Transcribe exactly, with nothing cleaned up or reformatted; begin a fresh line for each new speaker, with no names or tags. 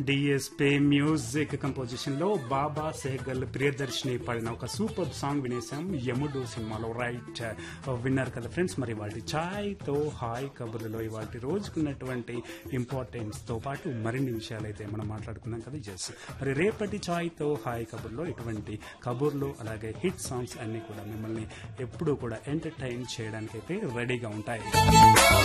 DSP music composition లో బాబా సెహగల్ ప్రియదర్శిని పాడిన ఒక సూపర్ సాంగ్ వినేసాం యముడు సినిమాలో. రైట్, విన్నారు కదా ఫ్రెండ్స్. మరి వాటి ఛాయ్ తో హాయ్ కబుర్లలో ఇవాటి రోజుకున్నటువంటి ఇంపార్టెన్స్ తో పాటు మరిన్ని విషయాలు అయితే మనం మాట్లాడుకున్నాం కదా. జస్ మరి రేపటి ఛాయ్ తో హాయ్ కబుర్లో ఇటువంటి కబుర్లు అలాగే హిట్ సాంగ్స్ అన్ని కూడా మిమ్మల్ని ఎప్పుడూ కూడా ఎంటర్టైన్ చేయడానికైతే రెడీగా ఉంటాయి.